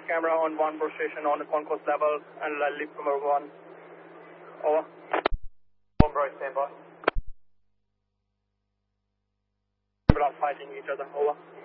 the camera on 1 Bro station on the concourse level and lift number 1. Over. 1 Bro, stand by. We're not fighting each other. Over.